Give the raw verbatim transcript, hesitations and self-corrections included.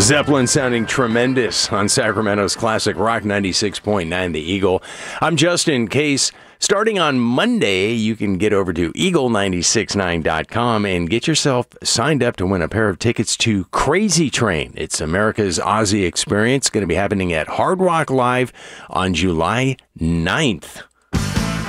Zeppelin sounding tremendous on Sacramento's classic rock ninety-six point nine The Eagle. I'm Justin Case. Starting on Monday, you can get over to eagle nine six nine dot com and get yourself signed up to win a pair of tickets to Crazy Train. It's America's Ozzy experience. Going to be happening at Hard Rock Live on July ninth.